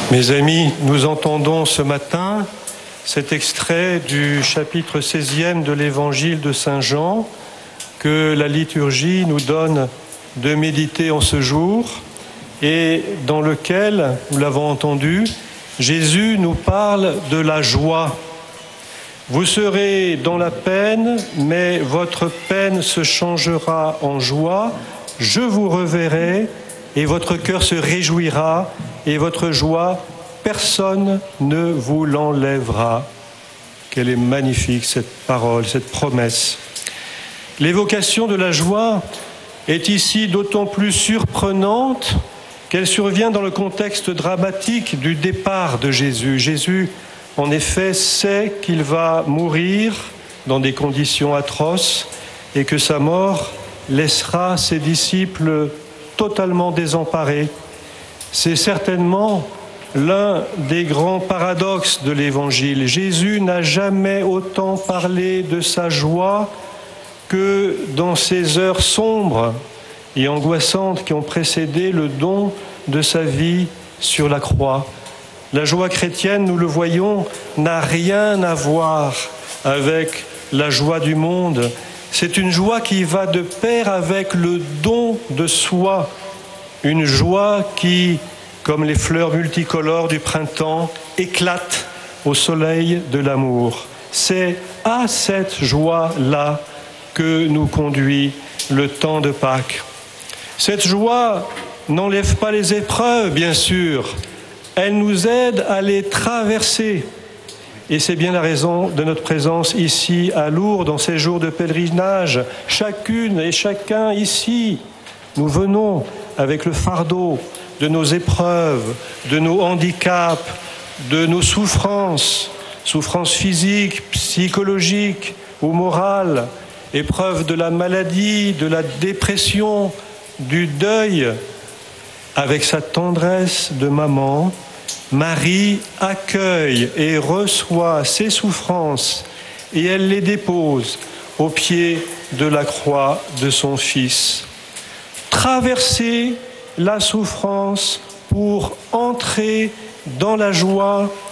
Mes amis, nous entendons ce matin cet extrait du chapitre 16e de l'Évangile de Saint Jean que la liturgie nous donne de méditer en ce jour et dans lequel, nous l'avons entendu, Jésus nous parle de la joie. Vous serez dans la peine, mais votre peine se changera en joie. Je vous reverrai et votre cœur se réjouira et votre joie, personne ne vous l'enlèvera. Quelle est magnifique cette parole, cette promesse. L'évocation de la joie est ici d'autant plus surprenante qu'elle survient dans le contexte dramatique du départ de Jésus. Jésus, en effet, sait qu'il va mourir dans des conditions atroces et que sa mort laissera ses disciples totalement désemparés. C'est certainement l'un des grands paradoxes de l'Évangile. Jésus n'a jamais autant parlé de sa joie que dans ces heures sombres et angoissantes qui ont précédé le don de sa vie sur la croix. La joie chrétienne, nous le voyons, n'a rien à voir avec la joie du monde. C'est une joie qui va de pair avec le don de soi, une joie qui, comme les fleurs multicolores du printemps, éclate au soleil de l'amour. C'est à cette joie-là que nous conduit le temps de Pâques. Cette joie n'enlève pas les épreuves, bien sûr. Elle nous aide à les traverser. Et c'est bien la raison de notre présence ici à Lourdes, dans ces jours de pèlerinage. Chacune et chacun ici, nous venons avec le fardeau de nos épreuves, de nos handicaps, de nos souffrances physiques, psychologiques ou morales, épreuves de la maladie, de la dépression, du deuil. Avec sa tendresse de maman, Marie accueille et reçoit ses souffrances et elle les dépose au pied de la croix de son Fils. Traverser la souffrance pour entrer dans la joie